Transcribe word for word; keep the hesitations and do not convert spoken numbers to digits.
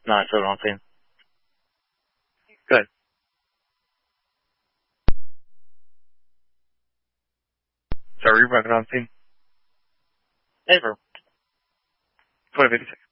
No, that's what I'm saying. Good. Sorry, you're back on scene. Hey, bro. twenty fifty-six.